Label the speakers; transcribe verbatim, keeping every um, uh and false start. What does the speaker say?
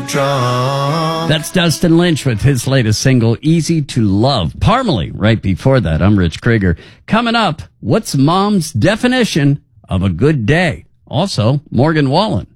Speaker 1: drum.
Speaker 2: That's Dustin Lynch with his latest single, Easy to Love. Parmalee, right before that. I'm Rich Krieger. Coming up, what's Mom's definition of a good day? Also, Morgan Wallen.